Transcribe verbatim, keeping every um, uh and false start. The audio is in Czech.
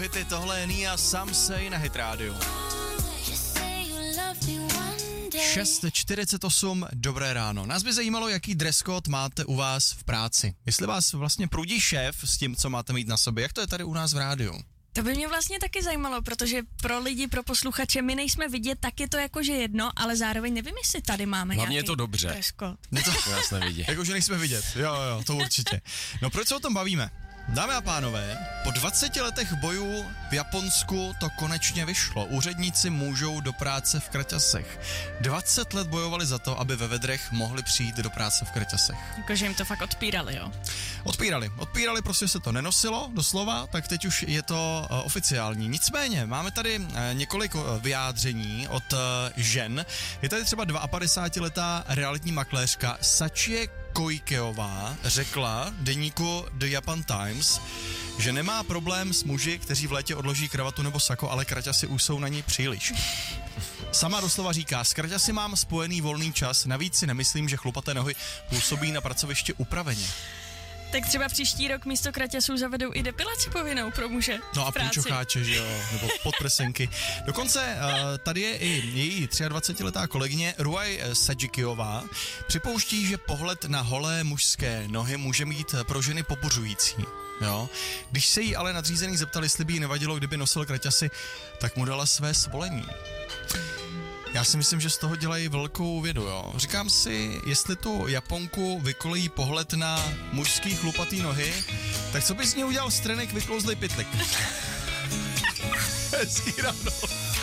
hity, tohle je Nia Some Say na Hit Radio. šest čtyřicet osm, dobré ráno. Nás by zajímalo, jaký dress code máte u vás v práci. Jestli vás vlastně prudí šéf s tím, co máte mít na sobě, jak to je tady u nás v rádiu? To by mě vlastně taky zajímalo, protože pro lidi, pro posluchače, my nejsme vidět, tak je to jakože jedno, ale zároveň nevím, jestli tady máme hlavně nějaký je to dobře. dress code. Je to Nás nevidí. Jakože nejsme vidět, jo, jo, to určitě. No proč se o tom bavíme? Dámy a pánové, po dvaceti letech bojů v Japonsku to konečně vyšlo. Úředníci můžou do práce v kraťasech. dvacet let bojovali za to, aby ve vedrech mohli přijít do práce v kraťasech. Jakože jim to fakt odpírali, jo? Odpírali, odpírali, prostě se to nenosilo doslova, tak teď už je to uh, oficiální. Nicméně, máme tady uh, několik uh, vyjádření od uh, žen. Je tady třeba padesátiletá realitní makléřka Sachie Koikeová řekla deníku The Japan Times, že nemá problém s muži, kteří v létě odloží kravatu nebo sako, ale kraťasy už jsou na ní příliš. Sama doslova říká, s kraťasy mám spojený volný čas, navíc si nemyslím, že chlupaté nohy působí na pracovišti upraveně. Tak třeba příští rok místo kraťasů zavedou i depilaci povinnou pro muže. No a v práci. půlčocháče, že jo, nebo podprsenky. Dokonce uh, tady je i její dvacetiletá kolegyně Ruai Sajikiová. Připouští, že pohled na holé mužské nohy může mít pro ženy pobuřující. Jo? Když se jí ale nadřízený zeptal, jestli by jí nevadilo, kdyby nosil kraťasy, tak mu dala své svolení. Já si myslím, že z toho dělají velkou vědu, jo. Říkám si, jestli tu Japonku vykolejí pohled na mužský chlupatý nohy, tak co by z ní udělal Strenek vyklouzlej pytlek? Hezký ráno.